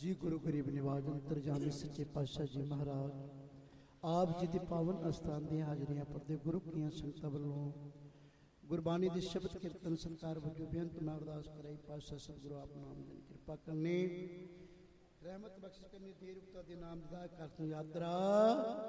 जी गुरु गरीब निवाज अंतरजामी सच्चे पातशाह जी महाराज आप जी के पावन अस्थान दी हाजरियां पढ़ते गुरु की संगतां वल्लों गुरबाणी के शब्द कीर्तन संस्कार वजों बेअंत मैं अरदास कराई पातशाह सतगुरु आप नाम देन कृपा करनी रहमत बख्श करनी देर उक्ता दे नाम दा करतु यात्रा